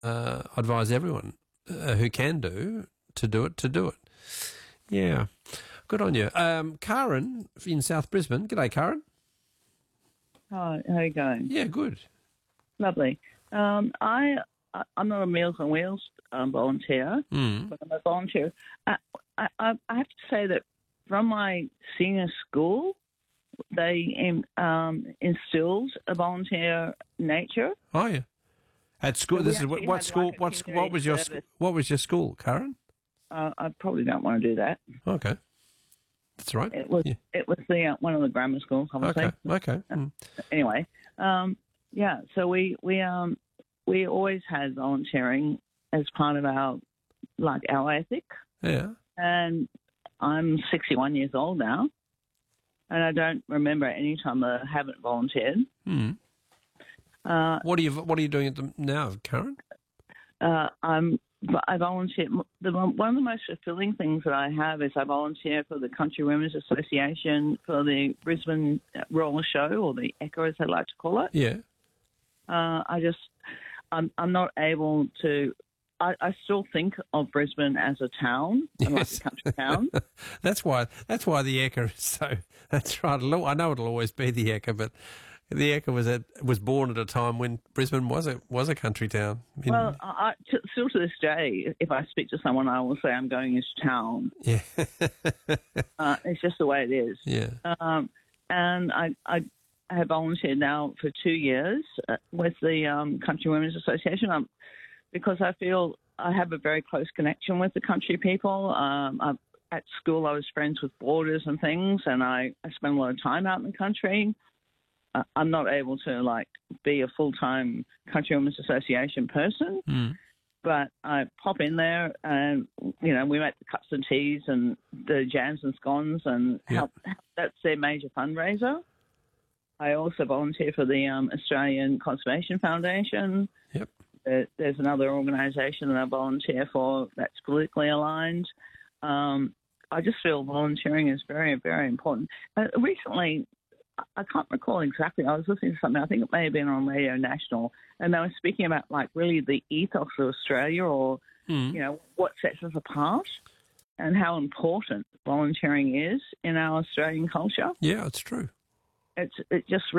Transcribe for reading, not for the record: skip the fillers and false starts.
advise everyone who can to do it. Yeah, good on you. Karen in South Brisbane. G'day, Karen. Hi, how are you going? Yeah, good. Lovely. I'm not a Meals on Wheels volunteer, but I'm a volunteer. I have to say that from my senior school, they instilled a volunteer nature. Oh yeah. At school, So this is what school? What was your school, Karen? I probably don't want to do that. Okay, that's right. It was the one of the grammar schools, obviously. Okay. Anyway, so we always had volunteering as part of our ethic. Yeah. And I'm 61 years old now, and I don't remember any time I haven't volunteered. What are you doing now, Karen? I volunteer. One of the most fulfilling things that I have is I volunteer for the Country Women's Association for the Brisbane Roller Show, or the ECCA as they like to call it. Yeah. I'm not able to. I still think of Brisbane as a town, like a country town. That's why the ECCA is so. That's right. I know it'll always be the ECCA, but the ECCA was born at a time when Brisbane was a country town. Well, still to this day, if I speak to someone, I will say I'm going into town. Yeah. It's just the way it is. Yeah. And I have volunteered now for 2 years with the Country Women's Association because I feel I have a very close connection with the country people. At school, I was friends with boarders and things, and I spend a lot of time out in the country. I'm not able to be a full-time Country Women's Association person, but I pop in there and, we make the cups and teas and the jams and scones and help. That's their major fundraiser. I also volunteer for the Australian Conservation Foundation. Yep. There's another organisation that I volunteer for that's politically aligned. I just feel volunteering is very, very important. Recently, I can't recall exactly. I was listening to something. I think it may have been on Radio National, and they were speaking about really the ethos of Australia, or what sets us apart, and how important volunteering is in our Australian culture. Yeah, it's true. It just